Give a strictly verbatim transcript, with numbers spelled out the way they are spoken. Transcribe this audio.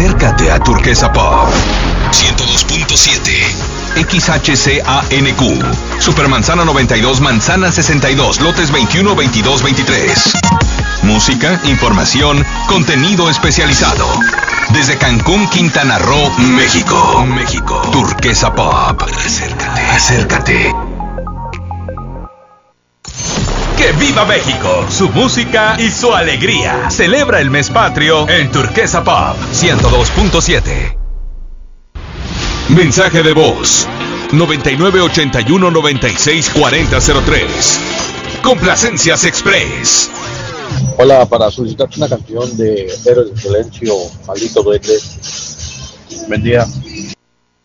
Acércate a Turquesa Pop ciento dos punto siete X H C A N Q, Supermanzana noventa y dos, Manzana sesenta y dos, lotes veintiuno, veintidós, veintitrés. Música, información, contenido especializado. Desde Cancún, Quintana Roo, México. México. Turquesa Pop. Acércate. Acércate. ¡Que viva México! Su música y su alegría. Celebra el mes patrio en Turquesa Pop ciento dos punto siete. Mensaje de voz noventa y nueve ochenta y uno noventa y seis cuarenta cero tres. Complacencias Express. Hola, para solicitar una canción de Héroes del Silencio, Maldito Duende. Buen día.